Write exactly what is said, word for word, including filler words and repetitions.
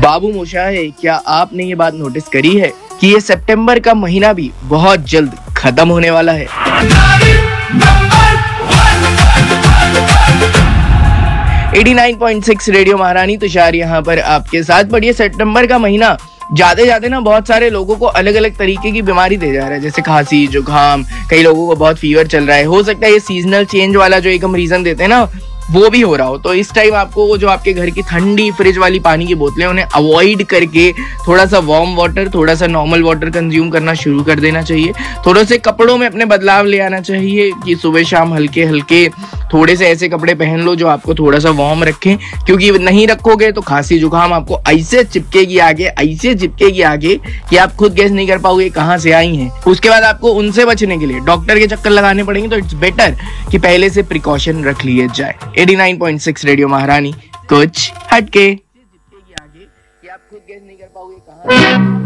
बाबू मोशाय, क्या आपने ये बात नोटिस करी है कि ये सितंबर का महीना भी बहुत जल्द खत्म होने वाला है। नवासी पॉइंट सिक्स रेडियो महारानी तुषार यहाँ पर आपके साथ। बढ़िया, सितंबर का महीना जाते जाते ना बहुत सारे लोगों को अलग अलग तरीके की बीमारी दे जा रहा है, जैसे खांसी, जुकाम, कई लोगों को बहुत फीवर चल रहा है। हो सकता है ये सीजनल चेंज वाला जो एक हम रीजन देते हैं ना, वो भी हो रहा हो। तो इस टाइम आपको वो जो आपके घर की ठंडी फ्रिज वाली पानी की बोतलें, उन्हें अवॉइड करके थोड़ा सा वार्म वाटर, थोड़ा सा नॉर्मल वाटर कंज्यूम करना शुरू कर देना चाहिए। थोड़े से कपड़ों में अपने बदलाव ले आना चाहिए कि सुबह शाम हल्के हल्के थोड़े से ऐसे कपड़े पहन लो जो आपको थोड़ा सा वार्म रखें, क्योंकि नहीं रखोगे तो खांसी जुकाम आपको ऐसे चिपकेगी आगे, ऐसे चिपकेगी आगे कि आप खुद गैस नहीं कर पाओगे कहाँ से आई हैं। उसके बाद आपको उनसे बचने के लिए डॉक्टर के चक्कर लगाने पड़ेंगे। तो इट्स बेटर कि पहले से प्रिकॉशन रख लिए जाए। नवासी पॉइंट सिक्स रेडियो महारानी, कुछ हटके। चिपकेगी आगे कि आप खुद गैस नहीं कर पाओगे कहाँ।